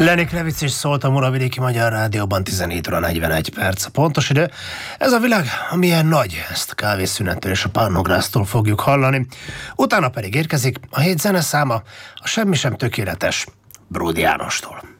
Lenny Kravitz is szólt a Muravidéki Magyar Rádióban 17 óra 41 perc. Pontos idő. Ez a világ, amilyen nagy, ezt a kávészünettől és a Pannográsztól fogjuk hallani. Utána pedig érkezik a hét zeneszáma, a Semmi sem tökéletes, Bródi Jánostól.